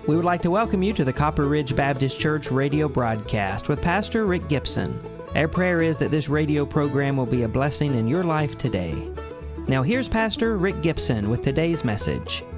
We would like to welcome you to the Copper Ridge Baptist Church radio broadcast with Pastor Rick Gibson. Our prayer is that this radio program will be a blessing in your life today. Now here's Pastor Rick Gibson with today's message.